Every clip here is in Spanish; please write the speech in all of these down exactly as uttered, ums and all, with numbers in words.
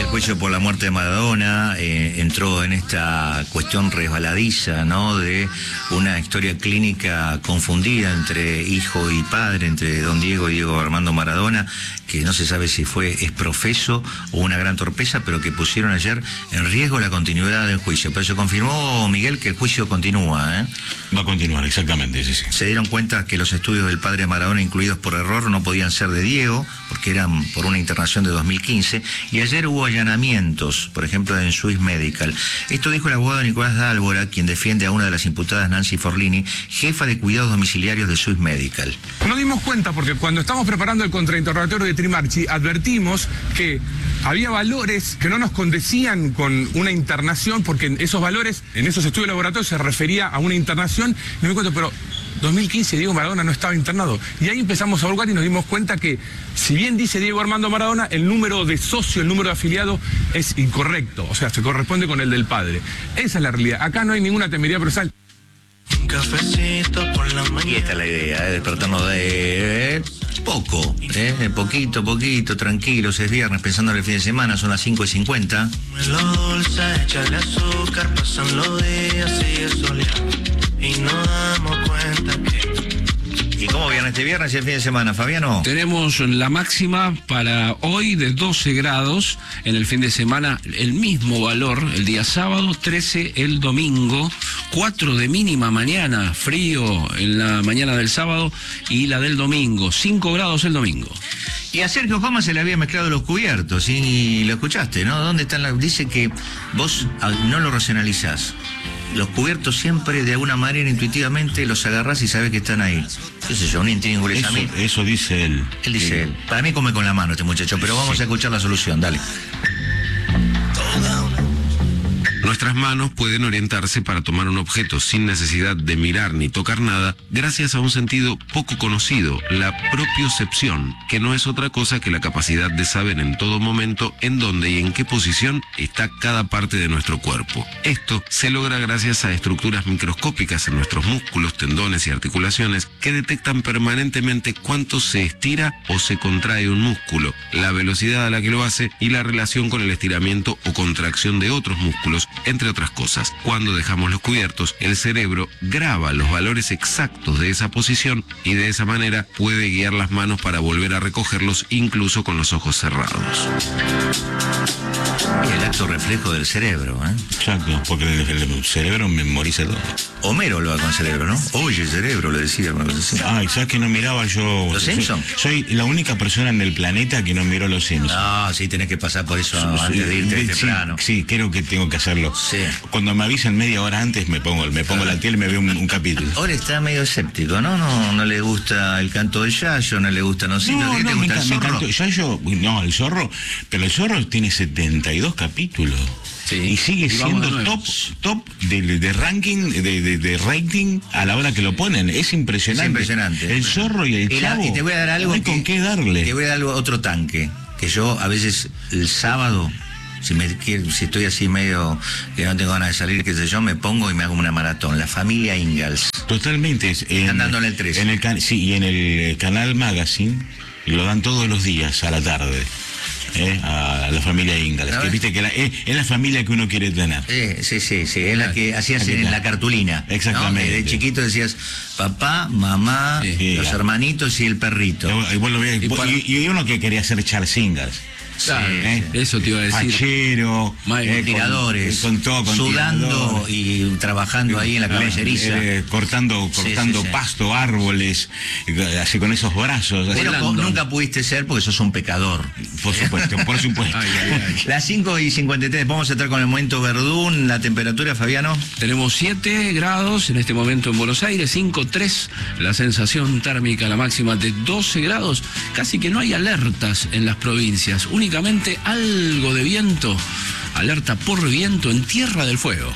juicio por la muerte de Maradona eh, entró en esta cuestión resbaladiza, ¿no? De una historia clínica confundida entre hijo y padre, entre don Diego y Diego Armando Maradona, que no se sabe si fue exprofeso o una gran torpeza, pero que pusieron ayer en riesgo la continuidad del juicio. Pero se confirmó, Miguel, que el juicio continúa, ¿eh? Va a continuar, exactamente, sí, sí. Se dieron cuenta que los estudios del padre de Maradona, incluidos por error, no podían ser de Diego, porque eran por una internación de dos mil quince, y ayer hubo allanamientos, por ejemplo, en Swiss Medical. Esto dijo el abogado Nicolás Dálvora, quien defiende a una de las imputadas, Nancy Forlini, jefa de cuidados domiciliarios de Swiss Medical. Nos dimos cuenta porque cuando estamos preparando el contrainterrogatorio de Trimarchi, advertimos que había valores que no nos condecían con una internación, porque en esos valores, en esos estudios de laboratorio, se refería a una internación. Y me di cuenta, pero dos mil quince Diego Maradona no estaba internado. Y ahí empezamos a hurgar y nos dimos cuenta que, si bien dice Diego Armando Maradona, el número de socio, el número de afiliado es incorrecto. O sea, se corresponde con el del padre. Esa es la realidad. Acá no hay ninguna temeridad procesal. Un cafecito por la mañana. Y esta es la idea, ¿eh? Despertarnos de eh, poco, ¿eh? De poquito, poquito, tranquilos. Es viernes, pensando en el fin de semana, son las cinco y cincuenta. Lo dulce, échale azúcar, pasan los días, sigue soleado. Y nos damos cuenta que... ¿Y cómo viene este viernes y el fin de semana, Fabiano? Tenemos la máxima para hoy de doce grados, en el fin de semana el mismo valor, el día sábado, trece el domingo, cuatro de mínima mañana, frío en la mañana del sábado y la del domingo, cinco grados el domingo. Y a Sergio Joma se le había mezclado los cubiertos, y lo escuchaste, ¿no? ¿Dónde están las...? Dice que vos no lo racionalizás. Los cubiertos siempre, de alguna manera, intuitivamente, los agarrás y sabés que están ahí. ¿Qué sé yo? Un intríngulis a mí. Eso dice él. Él dice sí. él. Para mí come con la mano este muchacho, pero vamos sí. a escuchar la solución, dale. Nuestras manos pueden orientarse para tomar un objeto sin necesidad de mirar ni tocar nada, gracias a un sentido poco conocido, la propiocepción, que no es otra cosa que la capacidad de saber en todo momento en dónde y en qué posición está cada parte de nuestro cuerpo. Esto se logra gracias a estructuras microscópicas en nuestros músculos, tendones y articulaciones que detectan permanentemente cuánto se estira o se contrae un músculo, la velocidad a la que lo hace y la relación con el estiramiento o contracción de otros músculos, entre otras cosas. Cuando dejamos los cubiertos, el cerebro graba los valores exactos de esa posición y de esa manera puede guiar las manos para volver a recogerlos incluso con los ojos cerrados. Y el acto reflejo del cerebro, ¿eh? Exacto, porque el, el cerebro memoriza todo. Homero lo haga con cerebro, ¿no? Oye, cerebro, le decía una cosa así. Ay, ¿sabes que no miraba yo? ¿Los Simpsons? Soy, soy la única persona en el planeta que no miró Los Simpsons. No, sí, tenés que pasar por eso antes de irte de sí, temprano. Sí, creo que tengo que hacerlo. Sí. Cuando me avisan media hora antes me pongo, me pongo la tele y me veo un, un capítulo. Ahora está medio escéptico, ¿no? No, no le gusta el canto del Yayo, no le gusta, no sé, No, ¿qué te no, me, gusta ca- el me zorro? encantó. Yayo, no, el zorro, pero el zorro tiene setenta y dos capítulos. Sí. Y sigue Y vamos de siendo nuevo. top, top de, de ranking, de, de, de rating a la hora que lo ponen. Es impresionante. Es impresionante. El zorro y el Y, la- chavo. y te voy a dar algo No hay que, con qué darle. Te voy a dar algo, otro tanque, que yo a veces el sábado, si me quiero- si estoy así medio que no tengo ganas de salir, qué sé yo, me pongo y me hago una maratón. La familia Ingalls. Totalmente. Es Están dando en el trece. En el can- sí, y en el canal Magazine lo dan todos los días a la tarde. Eh, a la familia Ingalls, que viste que la, es, es la familia que uno quiere tener. Eh, sí, sí, sí, es la que hacías Aquí en está. la cartulina. ¿no? Exactamente. De chiquito decías papá, mamá, Sí. los Sí. hermanitos y el perrito. Y, vos lo veías- Y para- y- y uno que quería ser Charles Ingalls. Claro, ¿eh? eso te iba a decir. Fachero, May- eh, con- tiradores, con, todo, con sudando tiradores. y trabajando ahí en la caballeriza. Eh, cortando Sí, cortando sí, sí. pasto, árboles, eh, así con esos brazos. así. Pero Volando. nunca pudiste ser porque sos un pecador. Por supuesto, por supuesto. Ay, ay, ay. Las cinco y cincuenta y tres, vamos a estar con el momento Verdún, la temperatura, Fabiano. Tenemos siete grados en este momento en Buenos Aires, cinco coma tres, la sensación térmica, la máxima de doce grados. Casi que no hay alertas en las provincias, únicamente algo de viento, alerta por viento en Tierra del Fuego.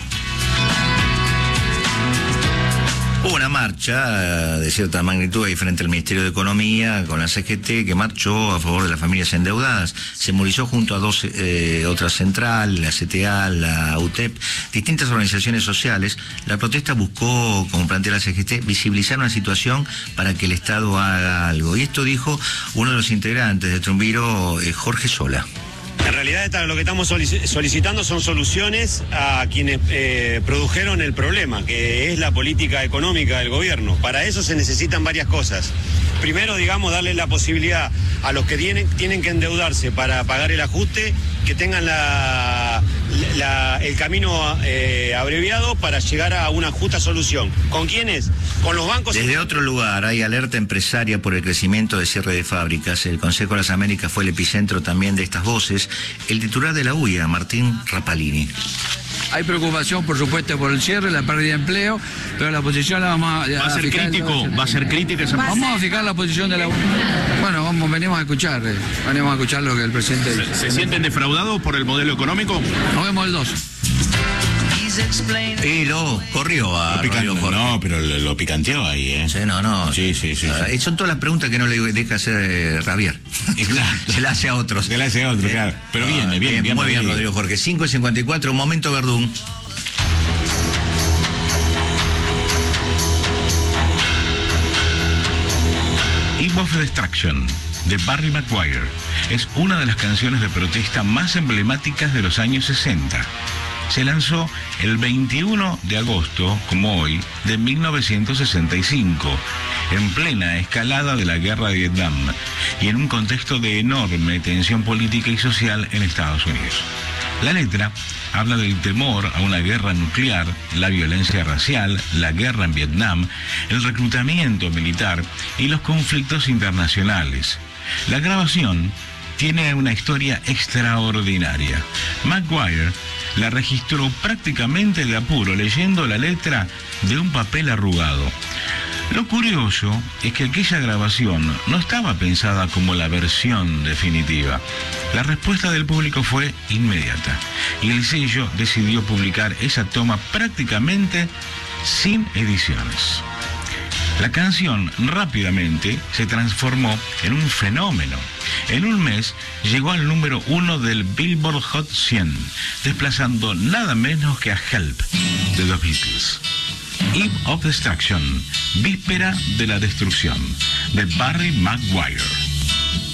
Hubo una marcha eh, de cierta magnitud ahí frente al Ministerio de Economía con la C G T, que marchó a favor de las familias endeudadas. Se movilizó junto a dos eh, otras centrales, la C T A, la U T E P, distintas organizaciones sociales. La protesta buscó, como plantea la C G T, visibilizar una situación para que el Estado haga algo. Y esto dijo uno de los integrantes de Trumbiro, eh, Jorge Sola. En realidad esta, lo que estamos solicitando son soluciones a quienes eh, produjeron el problema, que es la política económica del gobierno. Para eso se necesitan varias cosas. Primero, digamos, darle la posibilidad a los que tienen, tienen que endeudarse para pagar el ajuste, que tengan la, la, el camino eh, abreviado para llegar a una justa solución. ¿Con quiénes? Con los bancos. Desde otro lugar hay alerta empresaria por el crecimiento de cierre de fábricas. El Consejo de las Américas fue el epicentro también de estas voces. El titular de la U I A, Martín Rapalini. Hay preocupación, por supuesto, por el cierre, la pérdida de empleo, pero la posición la vamos a... ¿Va a ser crítico? ¿Va a ser crítica esa Vamos a fijar la posición de la U I A. Bueno, vamos, venimos a escuchar, eh, venimos a escuchar lo que el presidente dice. ¿Se, ¿Se sienten defraudados por el modelo económico? Nos vemos el dos. Y lo corrió a Lo pican- Rodrigo Jorge. no, pero lo, lo picanteó ahí, ¿eh? Sí, no, no. Sí, sí, sí, Ah, sí. Son todas las preguntas que no le deja hacer eh, Javier. Exacto. Se la hace a otros. Se la hace a otro, claro. Pero bien, Ah, bien, bien, Muy bien, Rodrigo. Rodrigo Jorge. cinco y cincuenta y cuatro, momento Verdún. Eve of Destruction, de Barry McGuire, es una de las canciones de protesta más emblemáticas de los años sesenta. Se lanzó el veintiuno de agosto, como hoy, de mil novecientos sesenta y cinco, en plena escalada de la guerra de Vietnam y en un contexto de enorme tensión política y social en Estados Unidos. La letra habla del temor a una guerra nuclear, la violencia racial, la guerra en Vietnam, el reclutamiento militar y los conflictos internacionales. La grabación tiene una historia extraordinaria. McGuire la registró prácticamente de apuro, leyendo la letra de un papel arrugado. Lo curioso es que aquella grabación no estaba pensada como la versión definitiva. La respuesta del público fue inmediata y el sello decidió publicar esa toma prácticamente sin ediciones. La canción rápidamente se transformó en un fenómeno. En un mes llegó al número uno del Billboard Hot cien, desplazando nada menos que a Help de los Beatles. Eve of Destruction, víspera de la destrucción, de Barry McGuire.